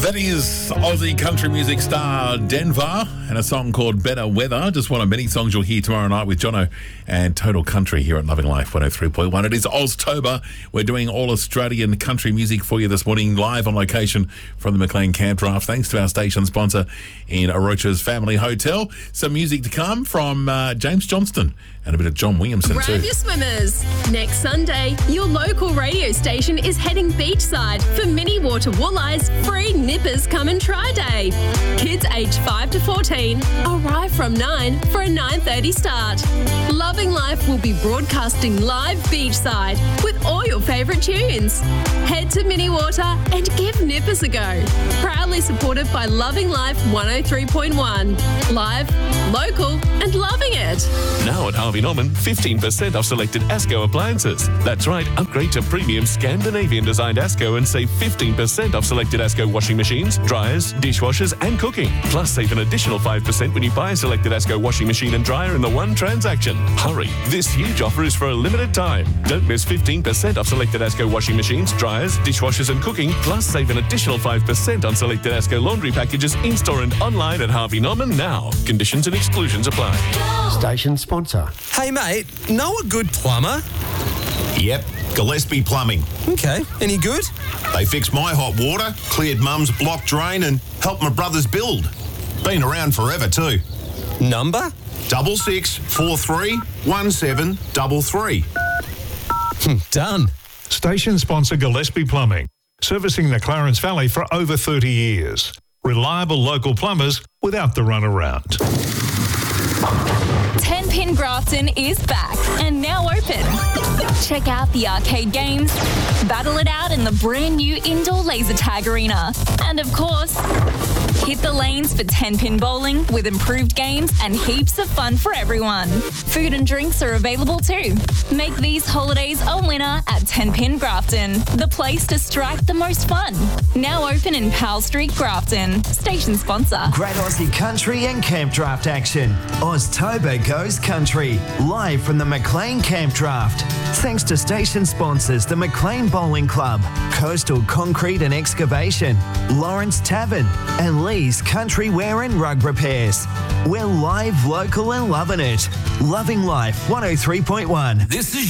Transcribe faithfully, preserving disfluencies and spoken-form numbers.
That is Aussie country music star Denver and a song called Better Weather. Just one of many songs you'll hear tomorrow night with Jono and Total Country here at Loving Life one oh three point one. It is Oztober. We're doing all Australian country music for you this morning, live on location from the Maclean Camp Draft. Thanks to our station sponsor in Orocha's Family Hotel. Some music to come from uh, James Johnston and a bit of John Williamson Grab too. your swimmers. Next Sunday, your local radio station is heading beachside for Mini Water Wooleyes free Nippers Come and Try Day. Kids aged five to fourteen arrive from nine for a nine thirty start. Loving Life will be broadcasting live beachside with all your favourite tunes. Head to Mini Water and give Nippers a go. Proudly supported by Loving Life one oh three point one. Live, local and loving it. Now at Harvey Norman, fifteen percent off selected Asco appliances. That's right, upgrade to premium Scandinavian-designed Asco and save fifteen percent off selected Asco washing machines, dryers, dishwashers and cooking. Plus, save an additional five percent when you buy a selected Asco washing machine and dryer in the one transaction. Hurry, this huge offer is for a limited time. Don't miss fifteen percent off selected Asco washing machines, dryers, dishwashers and cooking. Plus, save an additional five percent on selected Asco laundry packages in-store and online at Harvey Norman now. Conditions and exclusions apply. Station sponsor. Hey, mate, know a good plumber? Yep, Gillespie Plumbing. Okay, any good? They fixed my hot water, cleared Mum's block drain and helped my brothers build. Been around forever too. Number? Double six four three one seven double three. Done. Station sponsor Gillespie Plumbing, servicing the Clarence Valley for over thirty years. Reliable local plumbers without the runaround. ten pin Grafton is back and now open. Check out the arcade games, battle it out in the brand new indoor laser tag arena, and of course, hit the lanes for ten pin bowling with improved games and heaps of fun for everyone. Food and drinks are available too. Make these holidays a winner at ten pin Grafton, the place to strike the most fun. Now open in Powell Street, Grafton. Station sponsor. Great Aussie country and camp draft action. Oztober goes country, live from the Maclean Camp Draft. Thanks to station sponsors the Maclean Bowling Club, Coastal Concrete and Excavation, Lawrence Tavern, and Lee's Country Wear and Rug Repairs. We're live, local and loving it. Loving Life one oh three point one. This is